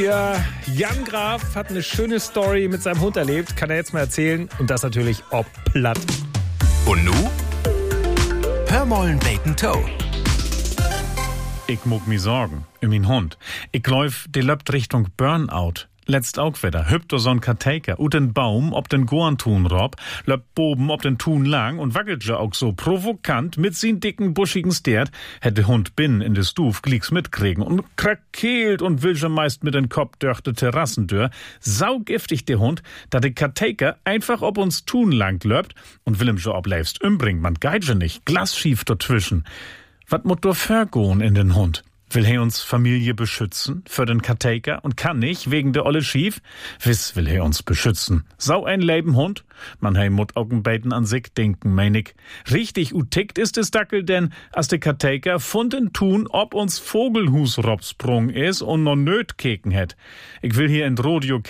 Ja, Jan Graf hat eine schöne Story mit seinem Hund erlebt, kann er jetzt mal erzählen und das natürlich ob platt. Und nu? Hör mollen Bacon Toe. Ich muck mi Sorgen um min Hund. Ich läuf, die löpt Richtung Burnout. Letzt auch wieder, hüpft so'n Karteiker, ut den Baum ob den Goantun rob, löpt boben ob den Tun lang und wackelt ja auch so provokant mit sin dicken, buschigen Stert, hätte Hund binnen in de Stuf glicks mitkriegen und krakeelt und will schon meist mit den Kopf durch de Terrassentür. Saugiftig der Hund, da de Karteiker einfach ob uns Tun lang löpt und will ihm schon obleifst umbringt, man geit schon nicht, glasschief dazwischen. Wat mut do vergoen in den Hund? Will he uns Familie beschützen für den Karteiker und kann nicht wegen der olle Schief? Wiss will he uns beschützen. Sau ein Leben Hund? Man he mut Augenbeiten an sich denken, mein ich. Richtig utickt ist es Dackel, denn als der Karteiker funden tun, ob uns Vogelhus robsprung is und no nöt keken het. Ich will hier in Rodeo